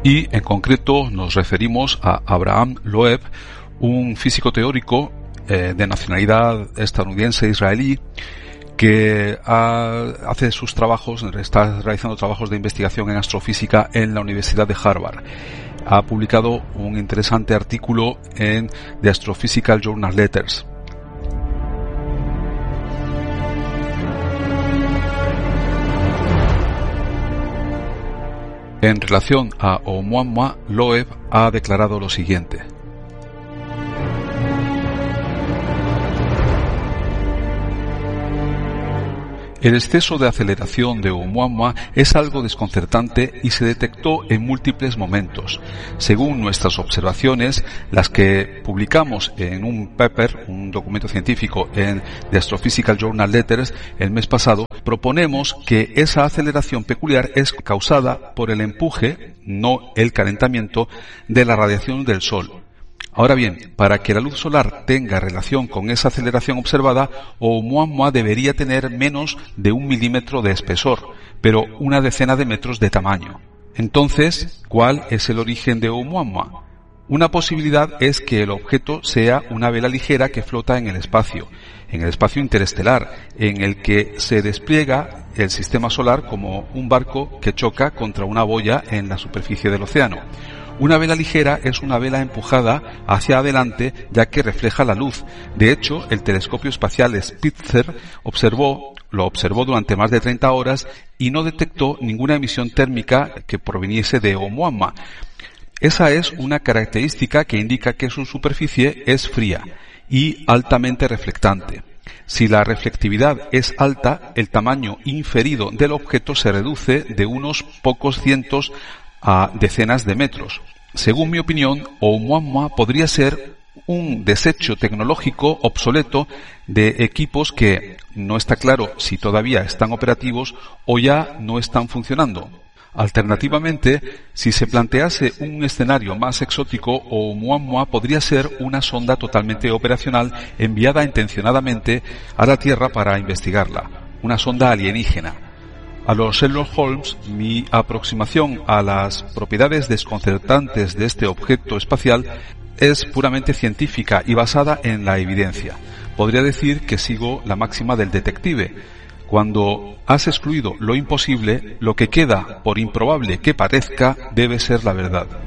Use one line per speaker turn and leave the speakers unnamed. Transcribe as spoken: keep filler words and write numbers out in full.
Y en concreto nos referimos a Abraham Loeb, un físico teórico eh, de nacionalidad estadounidense israelí que ha, hace sus trabajos, está realizando trabajos de investigación en astrofísica en la Universidad de Harvard. Ha publicado un interesante artículo en The Astrophysical Journal Letters. En relación a Oumuamua, Loeb ha declarado lo siguiente. El exceso de aceleración de Oumuamua es algo desconcertante y se detectó en múltiples momentos. Según nuestras observaciones, las que publicamos en un paper, un documento científico en The Astrophysical Journal Letters el mes pasado, proponemos que esa aceleración peculiar es causada por el empuje, no el calentamiento, de la radiación del Sol. Ahora bien, para que la luz solar tenga relación con esa aceleración observada, Oumuamua debería tener menos de un milímetro de espesor, pero una decena de metros de tamaño. Entonces, ¿cuál es el origen de Oumuamua? Una posibilidad es que el objeto sea una vela ligera que flota en el espacio, en el espacio interestelar, en el que se despliega el sistema solar como un barco que choca contra una boya en la superficie del océano. Una vela ligera es una vela empujada hacia adelante ya que refleja la luz. De hecho, el telescopio espacial Spitzer observó, lo observó durante más de treinta horas y no detectó ninguna emisión térmica que proviniese de Oumuamua. Esa es una característica que indica que su superficie es fría y altamente reflectante. Si la reflectividad es alta, el tamaño inferido del objeto se reduce de unos pocos cientos a decenas de metros. Según mi opinión, Oumuamua podría ser un desecho tecnológico obsoleto de equipos que no está claro si todavía están operativos o ya no están funcionando. Alternativamente, si se plantease un escenario más exótico, Oumuamua podría ser una sonda totalmente operacional enviada intencionadamente a la Tierra para investigarla, una sonda alienígena. A los Sherlock Holmes, mi aproximación a las propiedades desconcertantes de este objeto espacial es puramente científica y basada en la evidencia. Podría decir que sigo la máxima del detective. Cuando has excluido lo imposible, lo que queda, por improbable que parezca, debe ser la verdad.